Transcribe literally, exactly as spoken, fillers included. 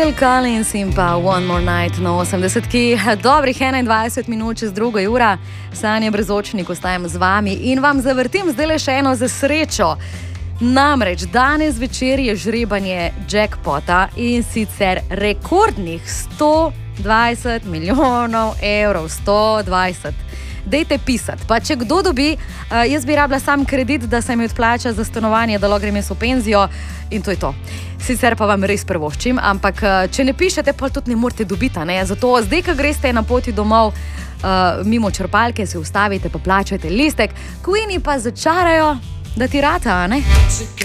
Phil Collins in pa One More Night na osemdesetki, dobrih enaindvajset minut čez drugo ura. Sanja Brezočnik, ostajam z vami in vam zavrtim zdaj le še eno za srečo. Namreč danes večer je žrebanje jackpota in sicer rekordnih sto dvajset milijonov evrov, sto dvajset. Dejte pisati, pa če kdo dobi, uh, jaz bi rabila sam kredit, da se mi odplača za stanovanje, da lahko grem jaz v penzijo in to je to. Sicer pa vam res prvoščim, ampak uh, če ne pišete, pa tudi ne morete dobiti, ne? Zato zdaj, ko greste na poti domov, uh, mimo črpalke, se ustavite, pa plačajte listek, Queeni pa začarajo, da ti rata, ne?